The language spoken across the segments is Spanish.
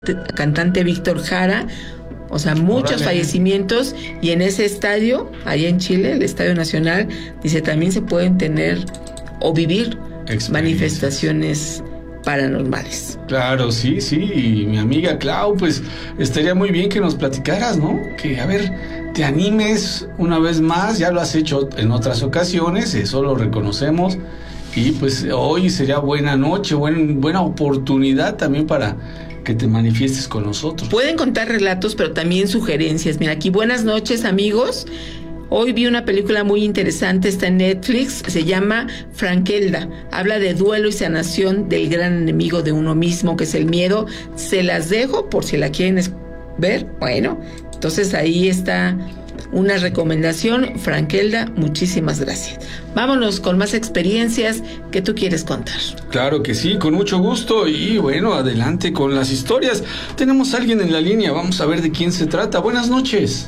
cantante Víctor Jara. O sea, muchos fallecimientos, y en ese estadio, allá en Chile, el Estadio Nacional, dice, también se pueden tener o vivir manifestaciones paranormales. Claro, sí, y mi amiga Clau, pues estaría muy bien que nos platicaras, ¿no? Que, a ver, te animes una vez más, ya lo has hecho en otras ocasiones, eso lo reconocemos, y pues hoy sería buena noche, buena oportunidad también para que te manifiestes con nosotros. Pueden contar relatos, pero también sugerencias. Mira, aquí, buenas noches, amigos. Hoy vi una película muy interesante, está en Netflix, se llama Frankelda. Habla de duelo y sanación del gran enemigo de uno mismo, que es el miedo. Se las dejo por si la quieren ver. Bueno, entonces ahí está una recomendación, Frankelda, muchísimas gracias. Vámonos con más experiencias que tú quieres contar. Claro que sí, con mucho gusto, y bueno, adelante con las historias. Tenemos a alguien en la línea, vamos a ver de quién se trata. Buenas noches.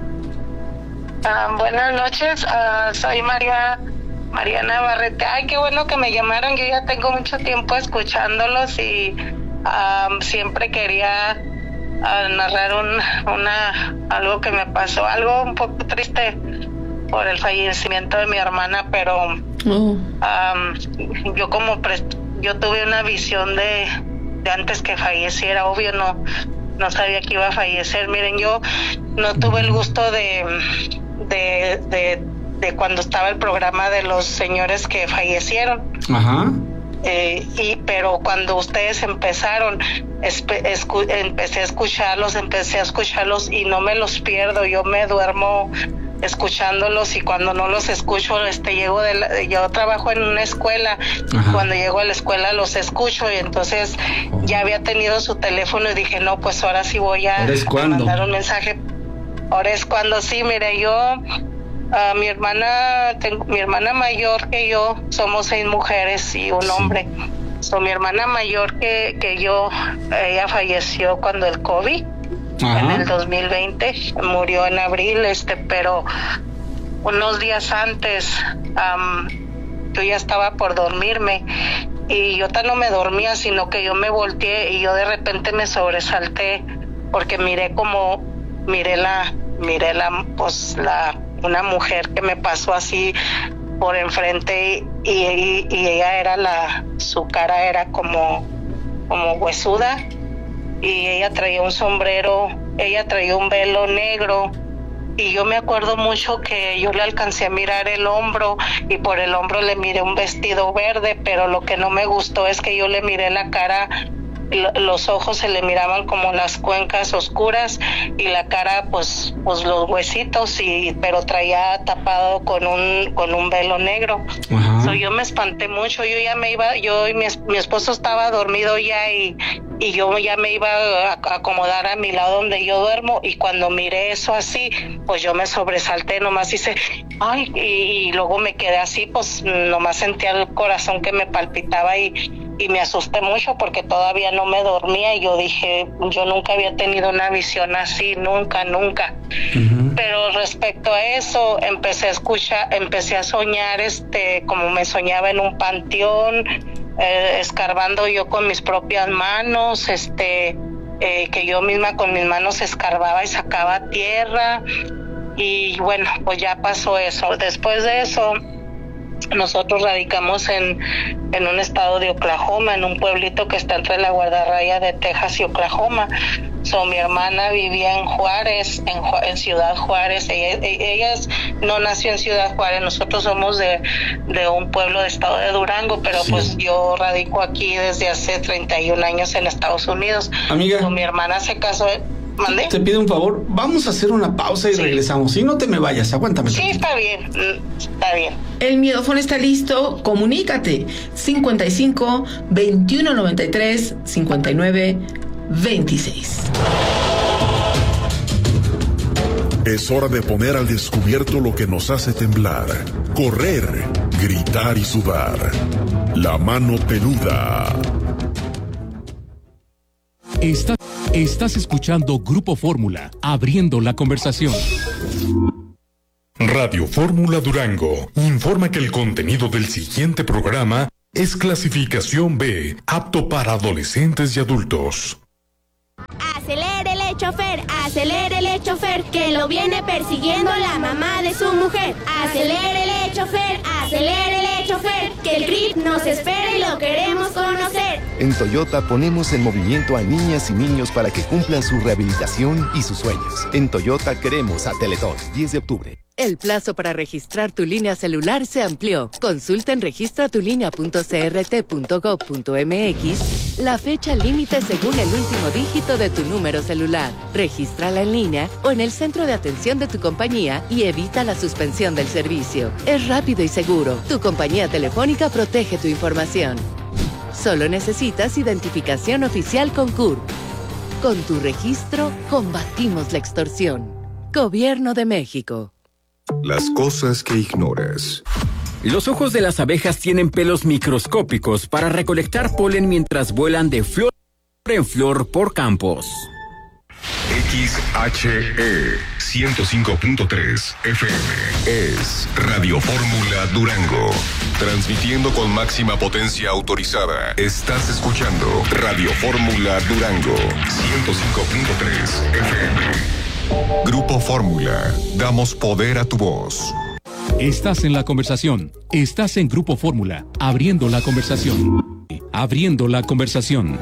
Buenas noches, soy Mariana Barrete. Ay, qué bueno que me llamaron, yo ya tengo mucho tiempo escuchándolos y siempre quería narrar algo que me pasó, algo un poco triste por el fallecimiento de mi hermana, pero yo tuve una visión de antes que falleciera. Obvio no sabía que iba a fallecer. Miren, yo no tuve el gusto de cuando estaba el programa de los señores que fallecieron. Ajá. Pero cuando ustedes empezaron, empecé a escucharlos y no me los pierdo. Yo me duermo escuchándolos, y cuando no los escucho, yo trabajo en una escuela. Ajá. Cuando llego a la escuela los escucho, y entonces ya había tenido su teléfono y dije, no, pues ahora sí voy a mandar un mensaje. Ahora es cuando, sí, mire, yo, mi hermana mayor que yo, somos 6 mujeres y un hombre. Mi hermana mayor que yo, ella falleció cuando el COVID. Ajá. En el 2020, murió en abril, pero unos días antes, yo ya estaba por dormirme, y yo no me dormía, sino que yo me volteé y yo de repente me sobresalté, porque miré una mujer que me pasó así por enfrente, y ella su cara era como huesuda, y ella traía un sombrero, ella traía un velo negro, y yo me acuerdo mucho que yo le alcancé a mirar el hombro, y por el hombro le miré un vestido verde, pero lo que no me gustó es que yo le miré la cara, los ojos se le miraban como las cuencas oscuras, y la cara pues los huesitos, pero traía tapado con un velo negro. Yo me espanté mucho, yo ya me iba, y mi esposo estaba dormido ya, y yo ya me iba a acomodar a mi lado donde yo duermo, y cuando miré eso así, pues yo me sobresalté, nomás hice ay, y luego me quedé así, pues nomás sentía el corazón que me palpitaba, y me asusté mucho porque todavía no me dormía, y yo dije, yo nunca había tenido una visión así, nunca. Uh-huh. Pero respecto a eso, empecé a soñar, como me soñaba en un panteón, escarbando yo con mis propias manos, que yo misma con mis manos escarbaba y sacaba tierra, y bueno, pues ya pasó eso. Después de eso, nosotros radicamos en un estado de Oklahoma, en un pueblito que está entre la guardarraya de Texas y Oklahoma. Mi hermana vivía en Juárez, en Ciudad Juárez. Ella no nació en Ciudad Juárez, nosotros somos de un pueblo de estado de Durango, pero sí, pues yo radico aquí desde hace 31 años en Estados Unidos. Amiga, mi hermana se casó. ¿Mande? Te pido un favor, vamos a hacer una pausa y regresamos. Si no te me vayas, aguántame. Sí, está bien. El miedófono está listo, comunícate. 55 21 93 59 26. Es hora de poner al descubierto lo que nos hace temblar, correr, gritar y sudar. La mano peluda. Estás escuchando Grupo Fórmula, abriendo la conversación. Radio Fórmula Durango informa que el contenido del siguiente programa es clasificación B, apto para adolescentes y adultos. chofer, acelérele chofer, que lo viene persiguiendo la mamá de su mujer. Acelérele chofer, que el grip nos espera y lo queremos conocer. En Toyota ponemos en movimiento a niñas y niños para que cumplan su rehabilitación y sus sueños. En Toyota queremos a Teletón, 10 de octubre. El plazo para registrar tu línea celular se amplió. Consulta en registratulinea.crt.gov.mx la fecha límite según el último dígito de tu número celular. Regístrala en línea o en el centro de atención de tu compañía y evita la suspensión del servicio. Es rápido y seguro. Tu compañía telefónica protege tu información. Solo necesitas identificación oficial con CURP. Con tu registro, combatimos la extorsión. Gobierno de México. Las cosas que ignoras. Los ojos de las abejas tienen pelos microscópicos para recolectar polen mientras vuelan de flor en flor por campos. XHE 105.3 FM es Radio Fórmula Durango. Transmitiendo con máxima potencia autorizada. Estás escuchando Radio Fórmula Durango 105.3 FM. Grupo Fórmula. Damos poder a tu voz. Estás en la conversación. Estás en Grupo Fórmula. Abriendo la conversación. Abriendo la conversación.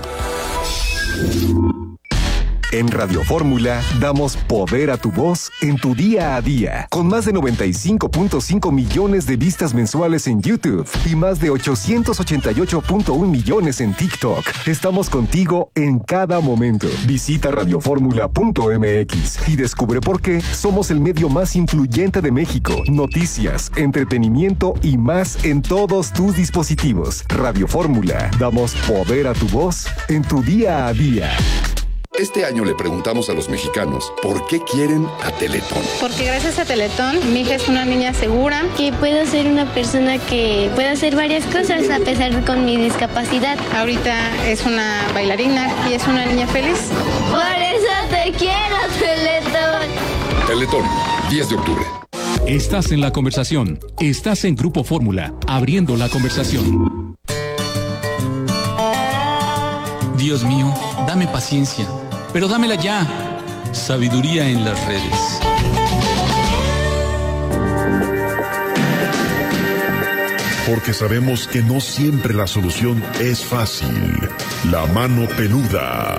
En Radio Fórmula damos poder a tu voz en tu día a día. Con más de 95.5 millones de vistas mensuales en YouTube y más de 888.1 millones en TikTok. Estamos contigo en cada momento. Visita radioformula.mx y descubre por qué somos el medio más influyente de México. Noticias, entretenimiento y más en todos tus dispositivos. Radio Fórmula. Damos poder a tu voz en tu día a día. Este año le preguntamos a los mexicanos por qué quieren a Teletón. Porque gracias a Teletón, mi hija es una niña segura. Que puedo ser una persona que pueda hacer varias cosas a pesar de con mi discapacidad. Ahorita es una bailarina y es una niña feliz. Por eso te quiero, Teletón. Teletón, 10 de octubre. Estás en la conversación. Estás en Grupo Fórmula. Abriendo la conversación. Dios mío, dame paciencia, pero dámela ya. Sabiduría en las redes. Porque sabemos que no siempre la solución es fácil. La mano peluda.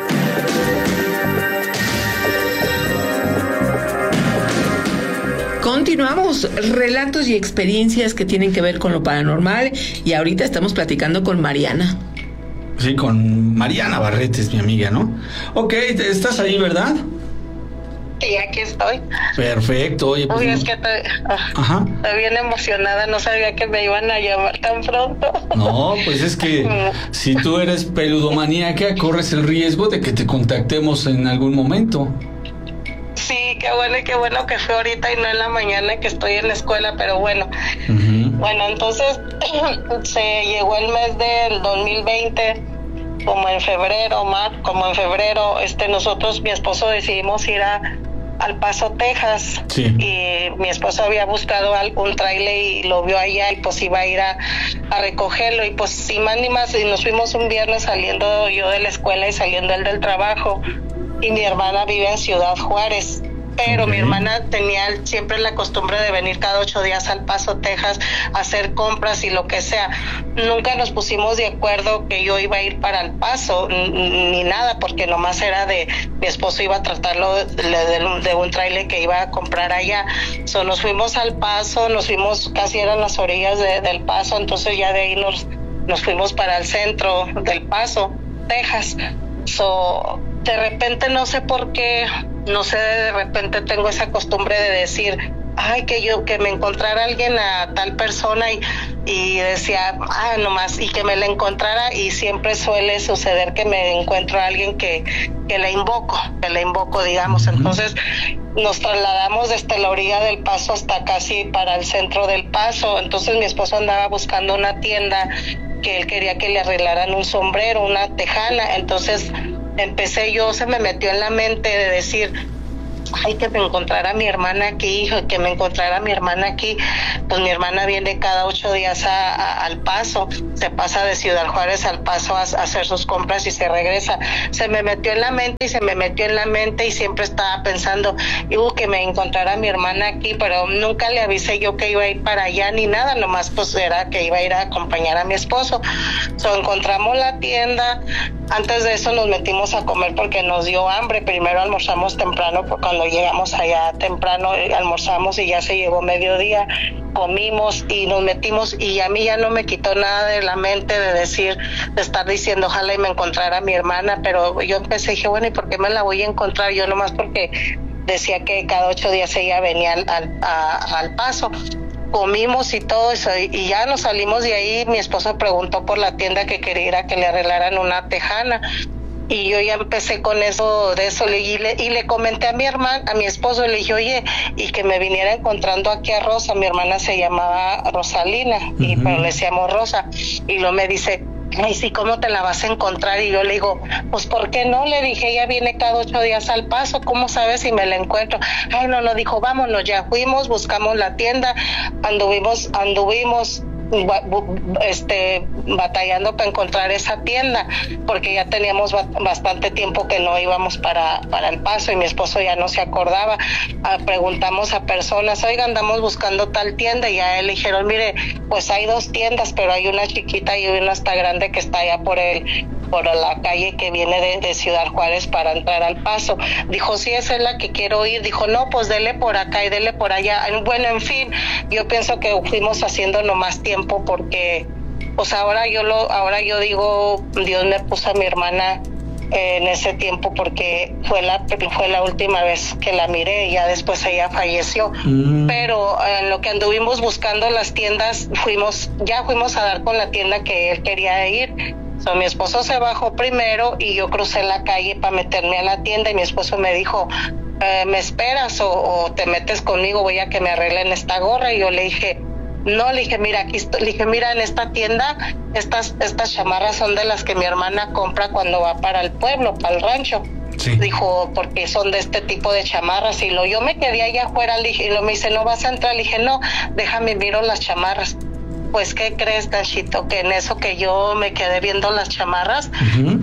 Continuamos, relatos y experiencias que tienen que ver con lo paranormal, y ahorita estamos platicando con Mariana. Sí, con Mariana Barretes, mi amiga, ¿no? Ok, estás ahí, ¿verdad? Sí, aquí estoy. Perfecto, oye, pues... Uy, es que estoy bien emocionada, no sabía que me iban a llamar tan pronto. No, pues es que si tú eres peludomaníaca, corres el riesgo de que te contactemos en algún momento. Sí, qué bueno que fue ahorita y no en la mañana que estoy en la escuela, pero bueno. Bueno, entonces se llegó el mes del 2020, como en febrero, nosotros, mi esposo, decidimos ir al Paso, Texas. Sí. Y mi esposo había buscado un tráiler y lo vio allá y pues iba a ir a recogerlo, y pues sin más ni más, y nos fuimos un viernes saliendo yo de la escuela y saliendo él del trabajo, y mi hermana vive en Ciudad Juárez. Pero mi hermana tenía siempre la costumbre de venir cada 8 días al Paso, Texas, a hacer compras y lo que sea. Nunca nos pusimos de acuerdo que yo iba a ir para el Paso, ni nada, porque nomás era mi esposo iba a tratarlo de un tráiler que iba a comprar allá. Nos fuimos al Paso, nos fuimos, casi eran las orillas del Paso, entonces ya de ahí nos fuimos para el centro del Paso, Texas. De repente, no sé por qué, de repente tengo esa costumbre de decir, ay, que me encontrara alguien a tal persona, y decía, nomás, y que me la encontrara, y siempre suele suceder que me encuentro a alguien que la invoco, digamos. Entonces nos trasladamos desde la orilla del Paso hasta casi para el centro del Paso. Entonces mi esposo andaba buscando una tienda que él quería que le arreglaran un sombrero, una tejana. Entonces se me metió en la mente de decir, ay, que me encontrara mi hermana aquí, que me encontrara mi hermana aquí. Pues mi hermana viene cada 8 días al Paso, se pasa de Ciudad Juárez al Paso a hacer sus compras y se regresa. Se me metió en la mente y siempre estaba pensando, que me encontrara mi hermana aquí, pero nunca le avisé yo que iba a ir para allá ni nada, nomás pues era que iba a ir a acompañar a mi esposo. Encontramos la tienda. Antes de eso nos metimos a comer porque nos dio hambre. Primero almorzamos temprano, porque cuando llegamos allá temprano almorzamos y ya se llegó mediodía. Comimos y nos metimos, y a mí ya no me quitó nada de la mente de estar diciendo ojalá y me encontrara mi hermana, pero yo empecé, dije, bueno, ¿y por qué me la voy a encontrar? Yo nomás porque decía que cada 8 días ella venía al Paso. Comimos y todo eso, y ya nos salimos de ahí. Mi esposo preguntó por la tienda que quería ir a que le arreglaran una tejana, y yo ya empecé con eso y le comenté a mi esposo, le dije, oye, y que me viniera encontrando aquí a Rosa. Mi hermana se llamaba Rosalina, pero le decíamos Rosa, y luego me dice, ay, sí, ¿cómo te la vas a encontrar? Y yo le digo, pues, ¿por qué no? Le dije, ella viene cada 8 días al Paso, ¿cómo sabes si me la encuentro? Ay, no, dijo, vámonos, ya fuimos, buscamos la tienda, anduvimos batallando para encontrar esa tienda, porque ya teníamos bastante tiempo que no íbamos para el Paso, y mi esposo ya no se acordaba. Preguntamos a personas, oiga, andamos buscando tal tienda, y a él le dijeron, mire, pues hay 2 tiendas, pero hay una chiquita y una está grande que está allá por la calle que viene de Ciudad Juárez para entrar al Paso. Dijo, sí, esa es la que quiero ir. Dijo, no, pues dele por acá y dele por allá. Bueno, en fin, yo pienso que fuimos haciendo nomás tiempo, porque pues ahora yo digo, Dios me puso a mi hermana en ese tiempo, porque fue la última vez que la miré, y ya después ella falleció. Pero en lo que anduvimos buscando las tiendas, fuimos a dar con la tienda que él quería ir. Mi esposo se bajó primero y yo crucé la calle para meterme a la tienda, y mi esposo me dijo, ¿me esperas o te metes conmigo? Voy a que me arreglen esta gorra. Y yo le dije, no, le dije, mira, aquí estoy. Le dije, mira, en esta tienda estas chamarras son de las que mi hermana compra cuando va para el pueblo, para el rancho. Sí. Dijo, porque son de este tipo de chamarras. Y yo me quedé allá afuera, le dije, y me dice, ¿no vas a entrar? Le dije, no, déjame, miro las chamarras. Pues, ¿qué crees, Danchito? Que en eso que yo me quedé viendo las chamarras,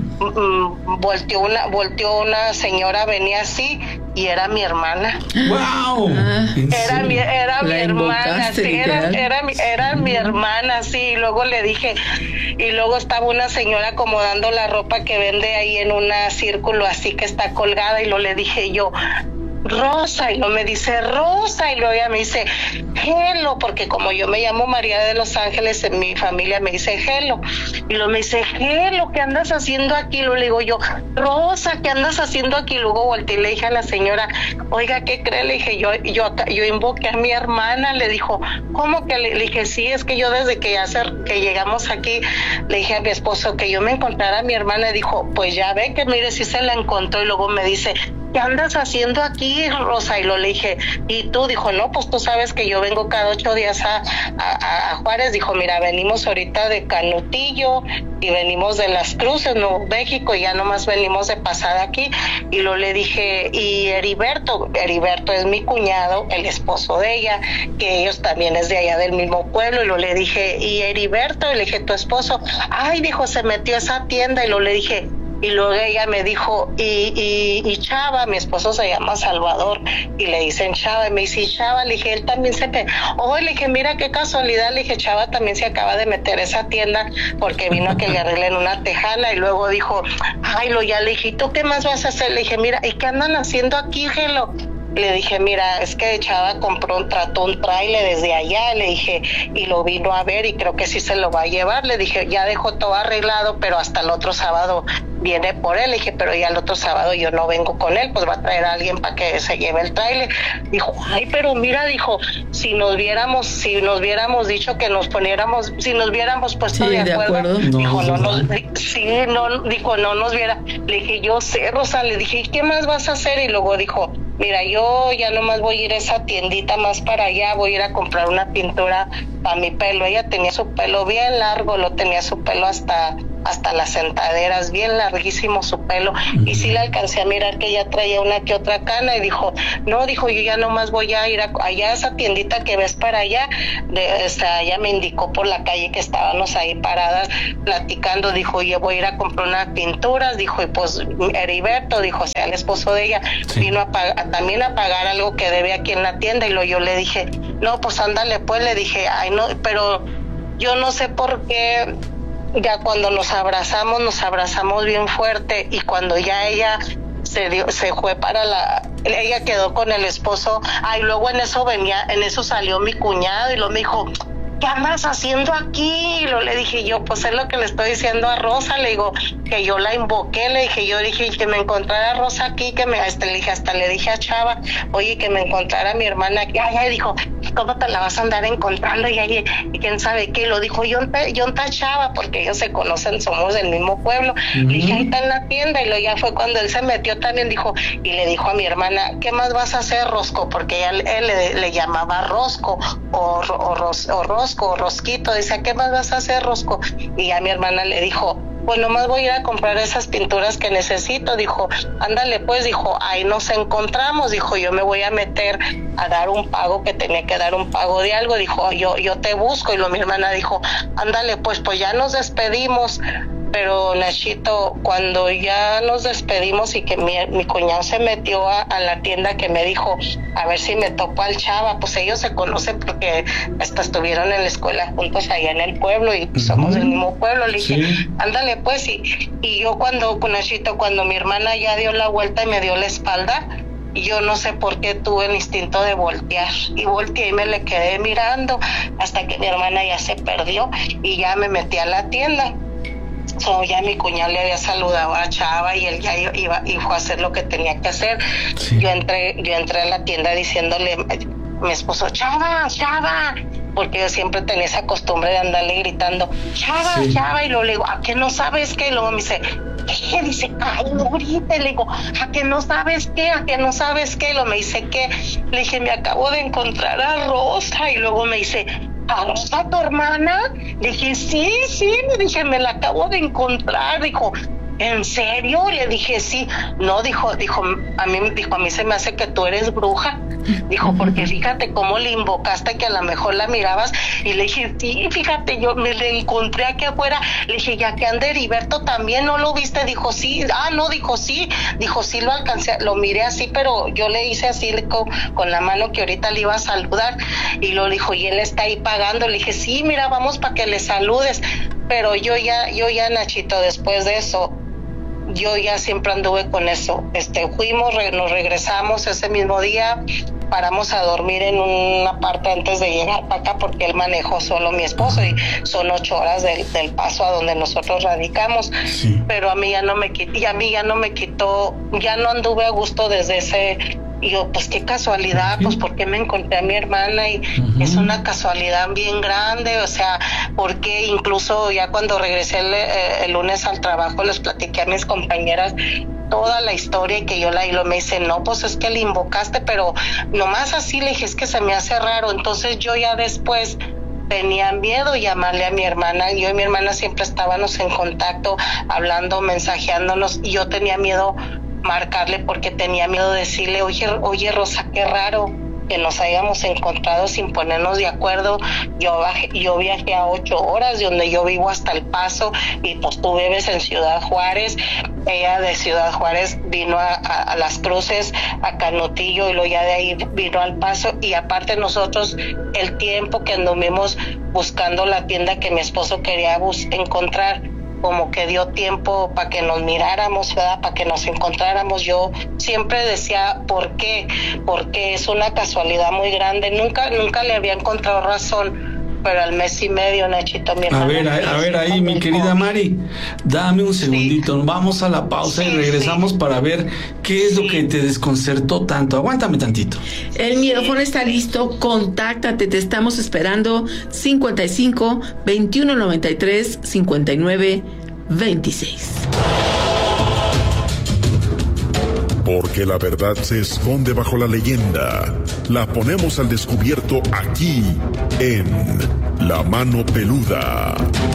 volteó una señora, venía así, y era mi hermana. ¡Wow! Era mi hermana, sí, era mi hermana, sí. Y luego le dije, y luego estaba una señora acomodando la ropa que vende ahí en un círculo así que está colgada, y luego le dije yo, Rosa, y luego me dice Rosa, y luego ella me dice Gelo, porque como yo me llamo María de los Ángeles, en mi familia me dice Gelo, y luego me dice Gelo, ¿qué andas haciendo aquí? Luego le digo yo, Rosa, ¿qué andas haciendo aquí? Luego volteé y le dije a la señora, oiga, ¿qué cree? Le dije, yo invoqué a mi hermana. Le dijo, ¿cómo que? Le dije, sí, es que yo desde que llegamos aquí, le dije a mi esposo que yo me encontrara a mi hermana. Dijo, pues ya ve que mire si se la encontró. Y luego me dice, ¿qué andas haciendo aquí, Rosa? Y lo le dije, ¿y tú? Dijo, no, pues tú sabes que yo vengo cada 8 días a Juárez. Dijo, mira, venimos ahorita de Canutillo y venimos de Las Cruces, Nuevo México, y ya nomás venimos de pasada aquí. Y lo le dije, y Heriberto es mi cuñado, el esposo de ella, que ellos también es de allá del mismo pueblo. Y lo le dije, y Heriberto, y le dije, tu esposo, ay, dijo, se metió a esa tienda. Y lo le dije, y luego ella me dijo, y Chava, mi esposo se llama Salvador, y le dicen Chava, y me dice, Chava, le dije, él también le dije, mira qué casualidad, le dije, Chava también se acaba de meter a esa tienda porque vino a que le arreglen una tejana. Y luego dijo, ay, ya le dije, ¿y tú qué más vas a hacer? Le dije, mira, ¿y qué andan haciendo aquí, Gelo? Le dije, mira, es que Chava trató un tráiler desde allá, le dije, y lo vino a ver, y creo que sí se lo va a llevar. Le dije, ya dejó todo arreglado, pero hasta el otro sábado viene por él. Le dije, pero ya el otro sábado yo no vengo con él, pues va a traer a alguien para que se lleve el tráiler. Dijo, ay, pero mira, dijo, si nos hubiéramos dicho que nos poniéramos, si nos hubiéramos puesto sí, de acuerdo. No, dijo, no nos viera. Le dije, yo sé, Rosa, le dije, ¿qué más vas a hacer? Y luego dijo, mira, yo ya nomás voy a ir a esa tiendita más para allá, voy a ir a comprar una pintura para mi pelo. Ella tenía su pelo bien largo, tenía su pelo hasta hasta las sentaderas, bien larguísimo su pelo, y sí la alcancé a mirar que ella traía una que otra cana, y dijo, no, dijo, yo ya nomás voy a ir allá a esa tiendita que ves para allá, ella me indicó por la calle que estábamos ahí paradas platicando, dijo, yo voy a ir a comprar unas pinturas, dijo, y pues Heriberto, dijo, o sea, el esposo de ella, vino también a pagar algo que debe aquí en la tienda, y yo le dije, no, pues ándale, pues, le dije, ay, no, pero yo no sé por qué, ya cuando nos abrazamos bien fuerte, y cuando ya ella se fue ella quedó con el esposo, ay, luego en eso salió mi cuñado, y me dijo, ¿qué andas haciendo aquí? Y le dije yo, pues es lo que le estoy diciendo a Rosa, le digo, que yo la invoqué, yo dije que me encontrara Rosa aquí, que le dije, hasta le dije a Chava, oye, que me encontrara mi hermana aquí, ay, dijo, ¿cómo te la vas a andar encontrando? Y quién sabe qué, lo dijo yo está Chava, porque ellos se conocen, somos del mismo pueblo, le dije, ahí está en la tienda, y ya fue cuando él se metió también, dijo, y le dijo a mi hermana, ¿qué más vas a hacer, Rosco? Porque él le llamaba Rosco, o Rosco, o Rosquito, dice, ¿qué más vas a hacer, Rosco? Y a mi hermana le dijo, pues nomás voy a ir a comprar esas pinturas que necesito, dijo, ándale pues, dijo, ahí nos encontramos, dijo, yo me voy a meter a dar un pago, que tenía que dar un pago de algo, dijo, yo te busco, y mi hermana dijo, ándale pues ya nos despedimos. Pero Nachito, cuando ya nos despedimos y que mi cuñado se metió a la tienda, que me dijo, a ver si me topo al Chava, pues ellos se conocen porque hasta estuvieron en la escuela juntos allá en el pueblo, y pues somos del mismo pueblo, le dije, ándale pues, y yo Nachito, cuando mi hermana ya dio la vuelta y me dio la espalda, yo no sé por qué tuve el instinto de voltear, y volteé y me le quedé mirando hasta que mi hermana ya se perdió, y ya me metí a la tienda. Ya mi cuñado le había saludado a Chava, y él ya iba y fue a hacer lo que tenía que hacer. Yo entré a la tienda diciéndole a mi esposo, Chava, porque yo siempre tenía esa costumbre de andarle gritando, Chava, y luego le digo, ¿a qué no sabes qué? Y luego me dice, ¿qué? Dice, ay, no grites. Le digo, ¿a qué no sabes qué? Y luego me dice, ¿qué? Le dije, me acabo de encontrar a Rosa. Y luego me dice, ¿a Rosa, tu hermana? Le dije, sí, le dije, me la acabo de encontrar. Dijo, ¿en serio? Le dije, sí. No, dijo, a mí se me hace que tú eres bruja. Dijo, porque fíjate cómo le invocaste que a lo mejor la mirabas. Y le dije, sí, fíjate, yo me le encontré aquí afuera. Le dije, ya que anda Heriberto también, ¿no lo viste? Dijo, sí. No, dijo, sí. Dijo, sí, lo alcancé, lo miré así, pero yo le hice así con la mano, que ahorita le iba a saludar. Y lo dijo, y él está ahí pagando. Le dije, sí, mira, vamos para que le saludes. Pero yo ya, Nachito, después de eso, yo ya siempre anduve con eso. Nos regresamos ese mismo día, paramos a dormir en una parte antes de llegar para acá, porque él manejó solo, mi esposo, y son 8 horas del Paso a donde nosotros radicamos. Pero a mí ya no me quitó, ya no anduve a gusto desde ese. Y yo, pues qué casualidad, pues porque me encontré a mi hermana, y es una casualidad bien grande, o sea, porque incluso ya cuando regresé el lunes al trabajo, les platiqué a mis compañeras toda la historia, y que y me dice, no, pues es que le invocaste, pero nomás así. Le dije, es que se me hace raro. Entonces yo ya después tenía miedo llamarle a mi hermana. Yo y mi hermana siempre estábamos en contacto, hablando, mensajeándonos, y yo tenía miedo marcarle, porque tenía miedo de decirle, oye Rosa, qué raro que nos hayamos encontrado sin ponernos de acuerdo. Yo viajé a 8 horas de donde yo vivo hasta El Paso, y pues tú vives en Ciudad Juárez. Ella de Ciudad Juárez vino a Las Cruces, a Canutillo, y luego ya de ahí vino al Paso. Y aparte nosotros, el tiempo que anduvimos buscando la tienda que mi esposo quería encontrar, como que dio tiempo para que nos miráramos, ¿verdad? Para que nos encontráramos. Yo siempre decía, ¿por qué? Porque es una casualidad muy grande. Nunca le había encontrado razón, pero al mes y medio, Nachito, mi hermana. A ver ahí, mi querida Mari, dame un segundito, vamos a la pausa y regresamos para ver qué es lo que te desconcertó tanto. Aguántame tantito. El micrófono está listo, contáctate, te estamos esperando. 55 21 93 59 26. Porque la verdad se esconde bajo la leyenda. La ponemos al descubierto aquí en La Mano Peluda.